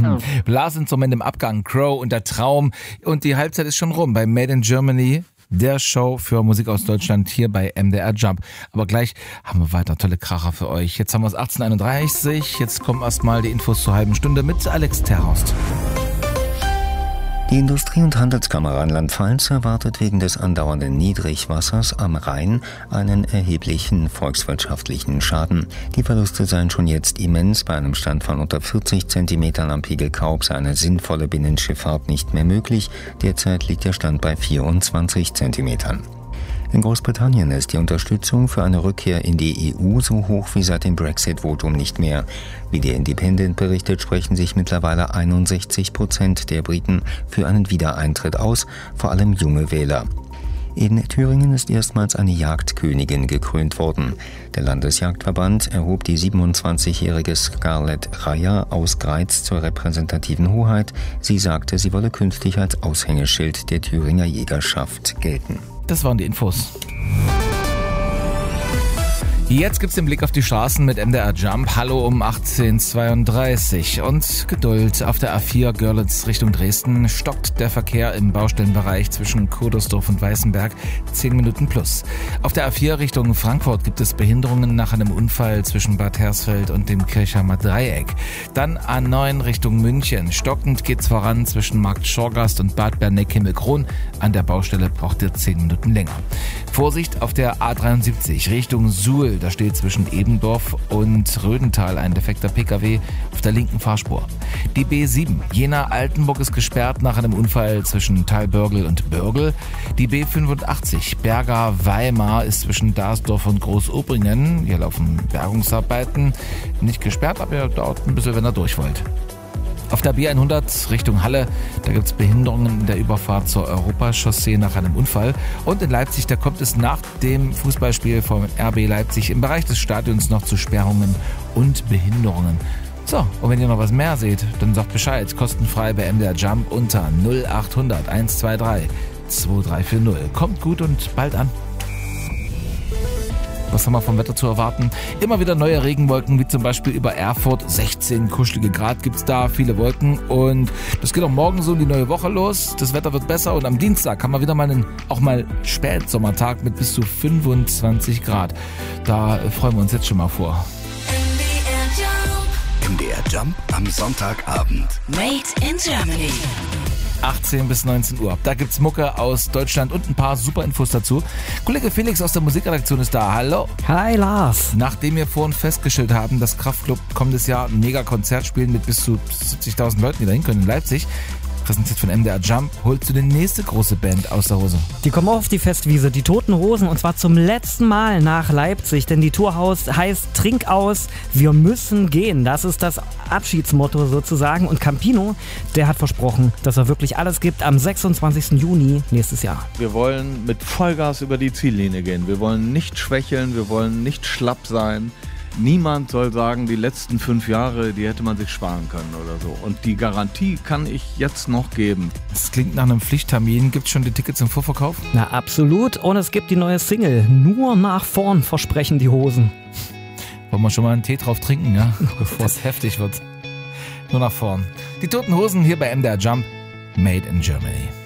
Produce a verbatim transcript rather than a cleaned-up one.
Blasinstrument im Abgang, Crow und der Traum. Und die Halbzeit ist schon rum bei Made in Germany, der Show für Musik aus Deutschland hier bei M D R Jump. Aber gleich haben wir weiter tolle Kracher für euch. Jetzt haben wir es achtzehn Uhr einunddreißig. Jetzt kommen erstmal die Infos zur halben Stunde mit Alex Terhorst. Die Industrie- und Handelskammer Rheinland-Pfalz erwartet wegen des andauernden Niedrigwassers am Rhein einen erheblichen volkswirtschaftlichen Schaden. Die Verluste seien schon jetzt immens. Bei einem Stand von unter vierzig Zentimetern am Pegel Kaub sei eine sinnvolle Binnenschifffahrt nicht mehr möglich. Derzeit liegt der Stand bei vierundzwanzig Zentimetern. In Großbritannien ist die Unterstützung für eine Rückkehr in die E U so hoch wie seit dem Brexit-Votum nicht mehr. Wie der Independent berichtet, sprechen sich mittlerweile einundsechzig Prozent der Briten für einen Wiedereintritt aus, vor allem junge Wähler. In Thüringen ist erstmals eine Jagdkönigin gekrönt worden. Der Landesjagdverband erhob die siebenundzwanzigjährige Scarlett Reyer aus Greiz zur repräsentativen Hoheit. Sie sagte, sie wolle künftig als Aushängeschild der Thüringer Jägerschaft gelten. Das waren die Infos. Jetzt gibt's den Blick auf die Straßen mit M D R Jump. Hallo um achtzehn Uhr zweiunddreißig. Und Geduld. Auf der A vier Görlitz Richtung Dresden stockt der Verkehr im Baustellenbereich zwischen Kudersdorf und Weißenberg zehn Minuten plus. Auf der A vier Richtung Frankfurt gibt es Behinderungen nach einem Unfall zwischen Bad Hersfeld und dem Kirchheimer Dreieck. Dann A neun Richtung München. Stockend geht's voran zwischen Markt Schorgast und Bad Berneck-Himmelkron. An der Baustelle braucht ihr zehn Minuten länger. Vorsicht auf der A dreiundsiebzig Richtung Suhl. Da steht zwischen Ebendorf und Rödental ein defekter Pkw auf der linken Fahrspur. Die B sieben Jena-Altenburg ist gesperrt nach einem Unfall zwischen Thalbörgl und Börgl. Die B fünfundachtzig Berger-Weimar ist zwischen Darsdorf und Großobringen. Hier laufen Bergungsarbeiten. Nicht gesperrt, aber ihr dauert ein bisschen, wenn ihr durch wollt. Auf der B hundert Richtung Halle, da gibt es Behinderungen in der Überfahrt zur Europachaussee nach einem Unfall. Und in Leipzig, da kommt es nach dem Fußballspiel vom R B Leipzig im Bereich des Stadions noch zu Sperrungen und Behinderungen. So, und wenn ihr noch was mehr seht, dann sagt Bescheid. Kostenfrei bei M D R Jump unter null acht hundert eins zwei drei zwei drei vier null. Kommt gut und bald an. Was haben wir vom Wetter zu erwarten? Immer wieder neue Regenwolken, wie zum Beispiel über Erfurt. sechzehn kuschelige Grad gibt's da, viele Wolken. Und das geht auch morgen so in die neue Woche los. Das Wetter wird besser und am Dienstag haben wir wieder mal einen, auch mal Spätsommertag mit bis zu fünfundzwanzig Grad. Da freuen wir uns jetzt schon mal vor. M D R Jump am Sonntagabend. Made in Germany. achtzehn bis neunzehn Uhr. Da gibt's Mucke aus Deutschland und ein paar super Infos dazu. Kollege Felix aus der Musikredaktion ist da. Hallo. Hi Lars. Nachdem wir vorhin festgestellt haben, dass Kraftklub kommendes Jahr ein Mega-Konzert spielen mit bis zu siebzigtausend Leuten, die da hin können in Leipzig, präsentiert von M D R Jump, holst du die nächste große Band aus der Hose. Die kommen auch auf die Festwiese, die Toten Hosen, und zwar zum letzten Mal nach Leipzig, denn die Tour heißt Trink aus, wir müssen gehen. Das ist das Abschiedsmotto sozusagen, und Campino, der hat versprochen, dass er wirklich alles gibt am sechsundzwanzigsten Juni nächstes Jahr. Wir wollen mit Vollgas über die Ziellinie gehen. Wir wollen nicht schwächeln, wir wollen nicht schlapp sein. Niemand soll sagen, die letzten fünf Jahre, die hätte man sich sparen können oder so. Und die Garantie kann ich jetzt noch geben. Das klingt nach einem Pflichttermin. Gibt es schon die Tickets im Vorverkauf? Na absolut. Und es gibt die neue Single. Nur nach vorn versprechen die Hosen. Wollen wir schon mal einen Tee drauf trinken, ja? Bevor es heftig wird. Nur nach vorn. Die Toten Hosen hier bei M D R Jump. Made in Germany.